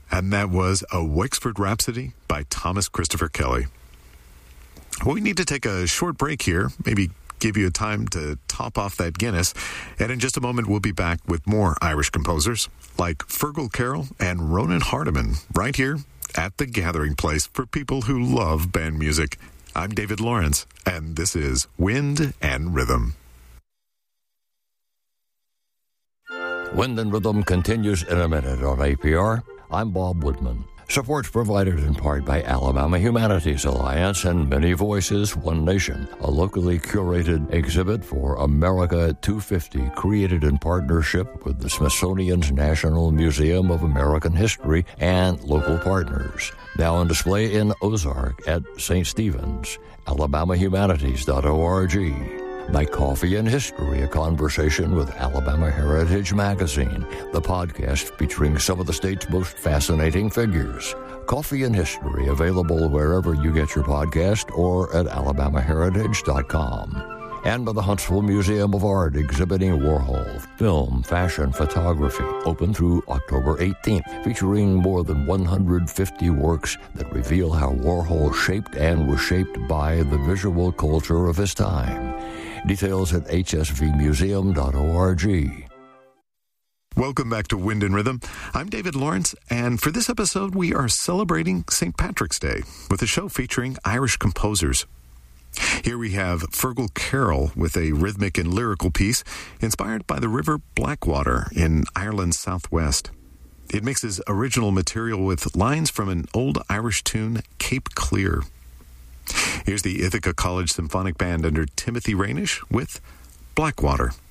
And that was A Wexford Rhapsody by Thomas Christopher Kelly. Well, we need to take a short break here, maybe give you time to top off that Guinness. And in just a moment, we'll be back with more Irish composers like Fergal Carroll and Ronan Hardiman right here at the Gathering Place for people who love band music. I'm David Lawrence, and this is Wind and Rhythm. Wind and Rhythm continues in a minute on APR. I'm Bob Woodman. Support's provided in part by Alabama Humanities Alliance and Many Voices, One Nation, a locally curated exhibit for America at 250 created in partnership with the Smithsonian's National Museum of American History and local partners. Now on display in Ozark at St. Stephen's, alabamahumanities.org. By Coffee and History, a conversation with Alabama Heritage Magazine, the podcast featuring some of the state's most fascinating figures. Coffee and History, available wherever you get your podcast or at alabamaheritage.com. And by the Huntsville Museum of Art, exhibiting Warhol, film, fashion, photography, open through October 18th, featuring more than 150 works that reveal how Warhol shaped and was shaped by the visual culture of his time. Details at hsvmuseum.org. Welcome back to Wind and Rhythm. I'm David Lawrence, and for this episode, we are celebrating St. Patrick's Day with a show featuring Irish composers. Here we have Fergal Carroll with a rhythmic and lyrical piece inspired by the River Blackwater in Ireland's southwest. It mixes original material with lines from an old Irish tune, Cape Clear. Here's the Ithaca College Symphonic Band under Timothy Rainish with Blackwater.